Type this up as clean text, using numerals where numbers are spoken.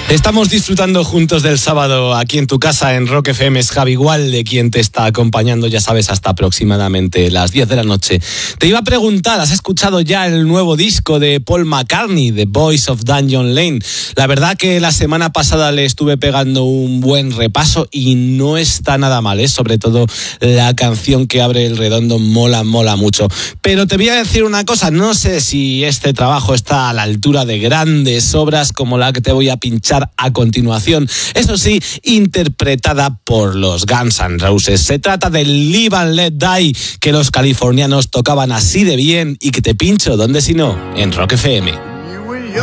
Estamos disfrutando juntos del sábado aquí en tu casa en Rock FM. Es Javi Gualde quien te está acompañando, ya sabes, hasta aproximadamente las 10 de la noche. Te iba a preguntar, ¿has escuchado ya el nuevo disco de Paul McCartney, The Boys of Dungeon Lane? La verdad que la semana pasada le estuve pegando un buen repaso y no está nada mal, ¿eh? Sobre todo la canción que abre el redondo mola mucho. Pero te voy a decir una cosa, no sé si este trabajo está a la altura de grandes obras como la que te voy a pinchar a continuación, eso sí, interpretada por los Guns N' Roses. Se trata del Live and Let Die, que los californianos tocaban así de bien y que te pincho, ¿dónde si no? En Rock FM.